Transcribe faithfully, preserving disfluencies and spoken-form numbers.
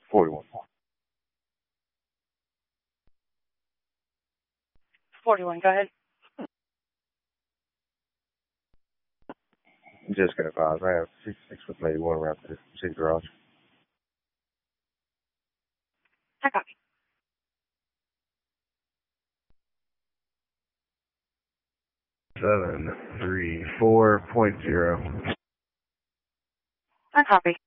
forty-one. forty-one, go ahead. Just got advised. I have sixty-six with maybe one around the city garage. I copy. Seven three four point zero. I copy.